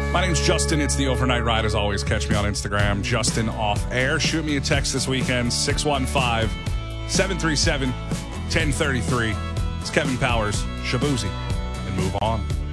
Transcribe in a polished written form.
My name's Justin. It's the Overnight Ride. As always, catch me on Instagram, Justin Off Air. Shoot me a text this weekend, 615-737-1033. It's Kevin Powers, Shabuzi, and move on.